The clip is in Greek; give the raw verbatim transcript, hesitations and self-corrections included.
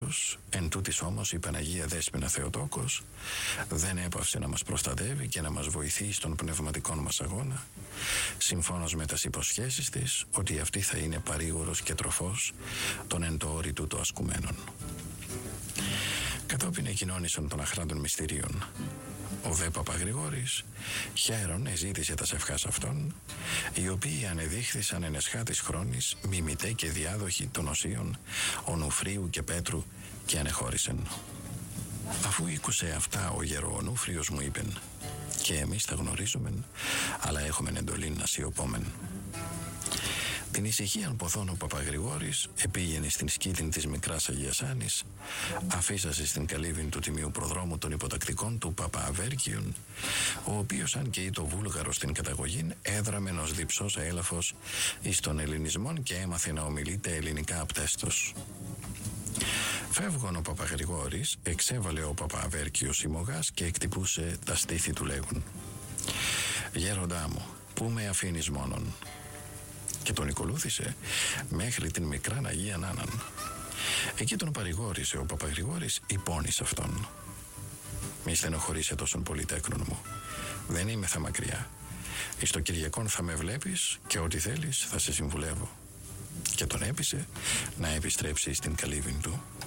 Θεός, εν τούτης όμως η Παναγία Δέσποινα Θεοτόκος δεν έπαυσε να μας προστατεύει και να μας βοηθεί στον πνευματικό μας αγώνα, συμφώνως με τις υποσχέσεις της ότι αυτή θα είναι παρήγορος και τροφός των εν το όρη τούτο ασκουμένων. Κατόπιν εκοινώνησαν των αχράντων μυστηρίων. Ο δε Παπαγρηγόρης χαίρον εζήτησε τα σευχάς αυτών, οι οποίοι ανεδείχθησαν εν εσχάτης χρόνης μιμητέ και διάδοχοι των οσίων Ονουφρίου και Πέτρου και ανεχώρησεν. Αφού ήκουσε αυτά ο γεροονούφριος μου είπεν, και εμείς τα γνωρίζομεν, αλλά έχουμε εντολή να σιωπόμεν. Την ησυχίαν ποθών ο Παπαγρηγόρης επήγαινε στην σκήτην της μικράς Αγίας Άνης, αφήσασε στην καλύβην του τιμίου προδρόμου των υποτακτικών του Παπααβέρκιον, ο οποίος αν και είτο βούλγαρος στην καταγωγήν έδραμεν ως διψός αέλαφος εις των ελληνισμών και έμαθε να ομιλείται ελληνικά απτέστος. Φεύγον ο Παπαγρηγόρης, εξέβαλε ο Παπααβέρκιος ημωγάς και εκτυπούσε τα στήθη του λέγουν: «Γέροντά μου, πού με αφήνεις μόνον?» Και τον ακολούθησε μέχρι την μικράν Αγία Νάναν. Εκεί τον παρηγόρησε ο Παπαγρηγόρης υπόνης αυτόν. «Μη στενοχωρείσαι τόσον πολύ, τέκνον μου. Δεν είμαι θα μακριά. Εις το Κυριακόν θα με βλέπεις και ό,τι θέλεις θα σε συμβουλεύω». Και τον έπεισε να επιστρέψει στην καλύβην του.